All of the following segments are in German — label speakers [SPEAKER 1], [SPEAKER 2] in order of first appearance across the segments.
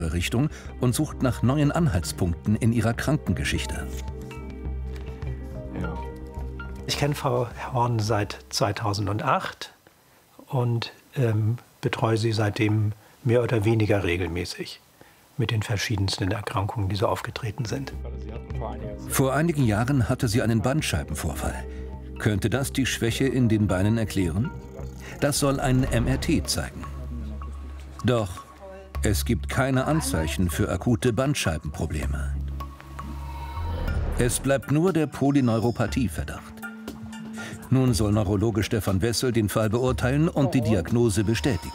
[SPEAKER 1] Richtung und sucht nach neuen Anhaltspunkten in ihrer Krankengeschichte.
[SPEAKER 2] Ja. Ich kenne Frau Horn seit 2008 und betreue sie seitdem mehr oder weniger regelmäßig mit den verschiedensten Erkrankungen, die so aufgetreten sind.
[SPEAKER 1] Vor einigen Jahren hatte sie einen Bandscheibenvorfall. Könnte das die Schwäche in den Beinen erklären? Das soll ein MRT zeigen. Doch es gibt keine Anzeichen für akute Bandscheibenprobleme. Es bleibt nur der Polyneuropathie-Verdacht. Nun soll Neurologe Stefan Wessel den Fall beurteilen und die Diagnose bestätigen.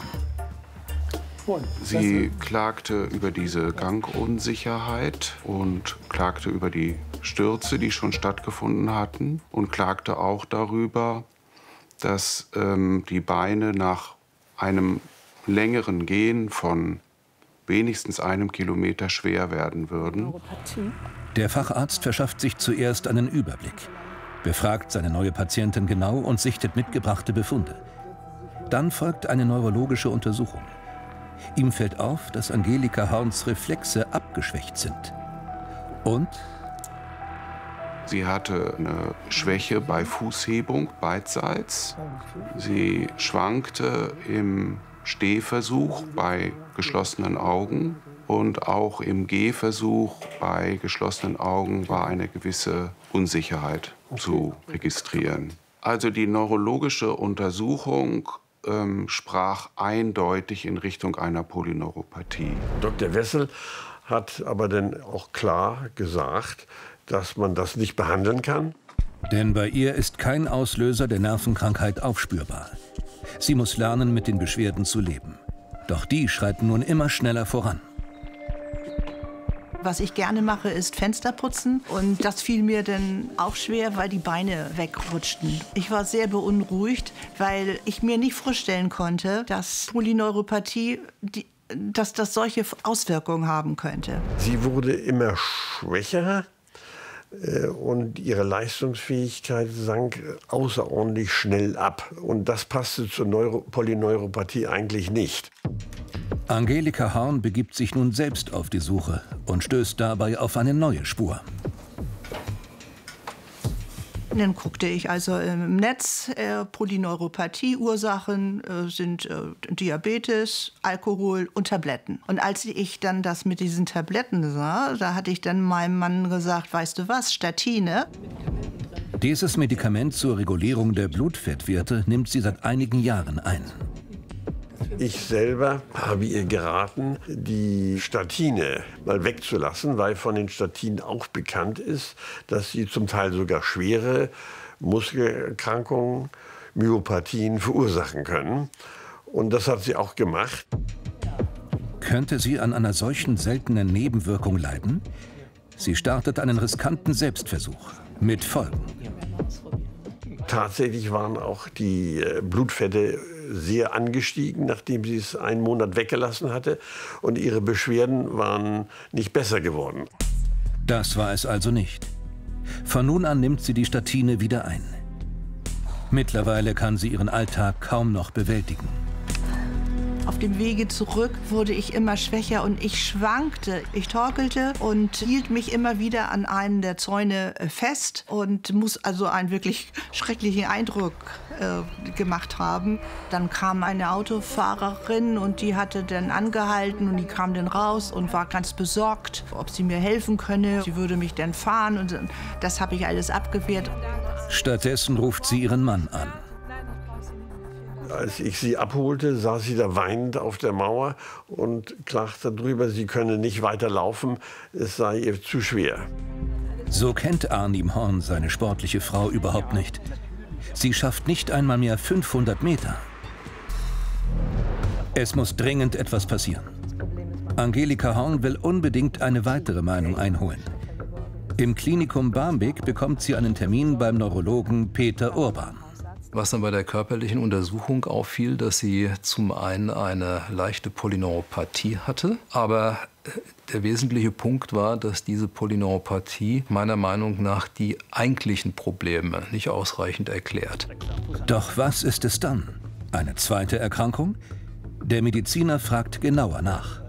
[SPEAKER 3] Sie klagte über diese Gangunsicherheit und klagte über die Stürze, die schon stattgefunden hatten, und klagte auch darüber, dass die Beine nach einem längeren Gehen von wenigstens 1 Kilometer schwer werden würden.
[SPEAKER 1] Der Facharzt verschafft sich zuerst einen Überblick, befragt seine neue Patientin genau und sichtet mitgebrachte Befunde. Dann folgt eine neurologische Untersuchung. Ihm fällt auf, dass Angelika Horns Reflexe abgeschwächt sind. Und
[SPEAKER 3] sie hatte eine Schwäche bei Fußhebung beidseits. Sie schwankte im Stehversuch bei geschlossenen Augen und auch im Gehversuch bei geschlossenen Augen war eine gewisse Unsicherheit zu registrieren. Also die neurologische Untersuchung sprach eindeutig in Richtung einer Polyneuropathie.
[SPEAKER 4] Dr. Wessel hat aber dann auch klar gesagt, dass man das nicht behandeln kann.
[SPEAKER 1] Denn bei ihr ist kein Auslöser der Nervenkrankheit aufspürbar. Sie muss lernen, mit den Beschwerden zu leben. Doch die schreiten nun immer schneller voran.
[SPEAKER 5] Was ich gerne mache, ist Fenster putzen. Und das fiel mir dann auch schwer, weil die Beine wegrutschten. Ich war sehr beunruhigt, weil ich mir nicht vorstellen konnte, dass Polyneuropathie, dass das solche Auswirkungen haben könnte.
[SPEAKER 4] Sie wurde immer schwächer und ihre Leistungsfähigkeit sank außerordentlich schnell ab. Und das passte zur Polyneuropathie eigentlich nicht.
[SPEAKER 1] Angelika Horn begibt sich nun selbst auf die Suche und stößt dabei auf eine neue Spur.
[SPEAKER 5] Dann guckte ich also im Netz, Polyneuropathie, Ursachen sind Diabetes, Alkohol und Tabletten. Und als ich dann das mit diesen Tabletten sah, da hatte ich dann meinem Mann gesagt, weißt du was, Statine.
[SPEAKER 1] Dieses Medikament zur Regulierung der Blutfettwerte nimmt sie seit einigen Jahren ein.
[SPEAKER 4] Ich selber habe ihr geraten, die Statine mal wegzulassen, weil von den Statinen auch bekannt ist, dass sie zum Teil sogar schwere Muskelerkrankungen, Myopathien verursachen können. Und das hat sie auch gemacht.
[SPEAKER 1] Könnte sie an einer solchen seltenen Nebenwirkung leiden? Sie startet einen riskanten Selbstversuch mit Folgen.
[SPEAKER 4] Tatsächlich waren auch die Blutfette sehr angestiegen, nachdem sie es einen Monat weggelassen hatte. Und ihre Beschwerden waren nicht besser geworden.
[SPEAKER 1] Das war es also nicht. Von nun an nimmt sie die Statine wieder ein. Mittlerweile kann sie ihren Alltag kaum noch bewältigen.
[SPEAKER 5] Auf dem Wege zurück wurde ich immer schwächer und ich schwankte. Ich torkelte und hielt mich immer wieder an einen der Zäune fest und muss also einen wirklich schrecklichen Eindruck gemacht haben. Dann kam eine Autofahrerin und die hatte dann angehalten und die kam dann raus und war ganz besorgt, ob sie mir helfen könne. Sie würde mich dann fahren und das habe ich alles abgewehrt.
[SPEAKER 1] Stattdessen ruft sie ihren Mann an.
[SPEAKER 4] Als ich sie abholte, saß sie da weinend auf der Mauer und klagte darüber, sie könne nicht weiter laufen, es sei ihr zu schwer.
[SPEAKER 1] So kennt Arnim Horn seine sportliche Frau überhaupt nicht. Sie schafft nicht einmal mehr 500 Meter. Es muss dringend etwas passieren. Angelika Horn will unbedingt eine weitere Meinung einholen. Im Klinikum Barmbek bekommt sie einen Termin beim Neurologen Peter Urban.
[SPEAKER 6] Was dann bei der körperlichen Untersuchung auffiel, dass sie zum einen eine leichte Polyneuropathie hatte, aber der wesentliche Punkt war, dass diese Polyneuropathie meiner Meinung nach die eigentlichen Probleme nicht ausreichend erklärt.
[SPEAKER 1] Doch was ist es dann? Eine zweite Erkrankung? Der Mediziner fragt genauer nach.